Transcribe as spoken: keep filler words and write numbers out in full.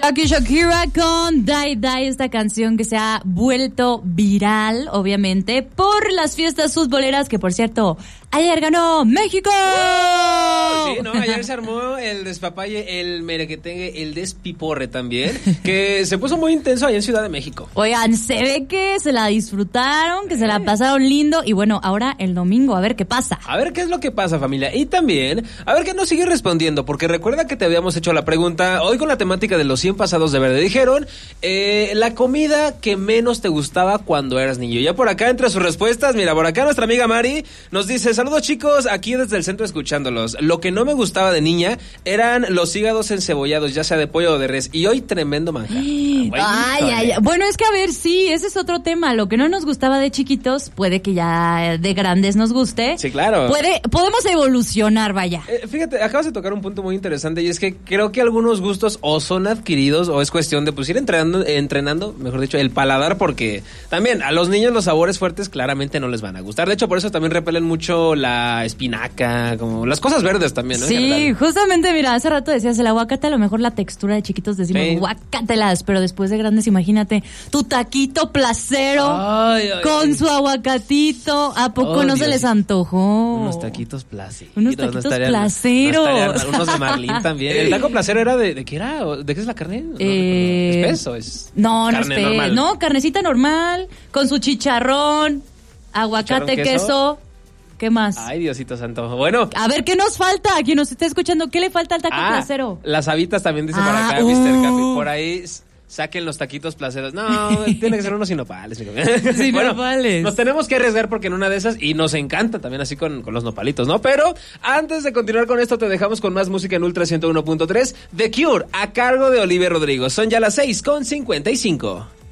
Aquí Shakira con Die Die, esta canción que se ha vuelto viral, obviamente, por las fiestas futboleras, que por cierto, ayer ganó México. Sí, no, ayer se armó el despapalle, el merequetengue, el despiporre también, que se puso muy intenso allá en Ciudad de México. Oigan, se ve que se la disfrutaron, que se la pasaron lindo, y bueno, ahora el domingo, a ver qué pasa. A ver qué es lo que pasa, familia, y también, a ver qué nos sigue respondiendo, porque recuerda que te habíamos hecho la pregunta, hoy con la temática de los cien pasados de verde, dijeron, eh, la comida que menos te gustaba cuando eras niño. Ya por acá, entre sus respuestas, mira, por acá nuestra amiga Mari nos dice, saludos chicos, aquí desde el centro escuchándolos. Lo que no me gustaba de niña eran los hígados encebollados, ya sea de pollo o de res, y hoy tremendo manjar. Ay, ay, ay. Bueno, es que a ver, sí, ese es otro tema. Lo que no nos gustaba de chiquitos, puede que ya de grandes nos guste. Sí, claro. Puede, podemos evolucionar, vaya. Eh, fíjate, acabas de tocar un punto muy interesante, y es que creo que algunos gustos o son adquiridos o es cuestión de pues ir entrenando, entrenando, mejor dicho, el paladar, porque también a los niños los sabores fuertes claramente no les van a gustar. De hecho, por eso también repelen mucho la espinaca, como las cosas verdes también, ¿no? Sí, justamente, mira, hace rato decías el aguacate, a lo mejor la textura de chiquitos decimos sí, guacatelas, pero después de grandes, imagínate, tu taquito placero ay, ay, con ay. su aguacatito, ¿a poco oh, no Dios. se les antojó? Unos taquitos placeros. Unos taquitos no estarían, placeros. No estarían, unos de Marlín también. El taco placero era de, ¿de qué era? ¿De qué es la carne? No, eh, ¿Es peso? Es no, no es carne peso. normal. No, carnecita normal, con su chicharrón, aguacate, ¿Chicharrón, queso? queso. ¿Qué más? Ay, Diosito santo. Bueno. A ver, ¿qué nos falta? Quien nos esté escuchando, ¿qué le falta al taco ah, placero? Las habitas también dice ah, por acá, uh. mister Capi. Por ahí saquen los taquitos placeros. No, tiene que ser unos sinopales. Sí, bueno, nopales. Nos tenemos que arriesgar porque en una de esas, y nos encanta también así con, con los nopalitos, ¿no? Pero antes de continuar con esto, te dejamos con más música en Ultra ciento uno punto tres. The Cure, a cargo de Olivia Rodrigo. Son ya las seis con cincuenta y cinco.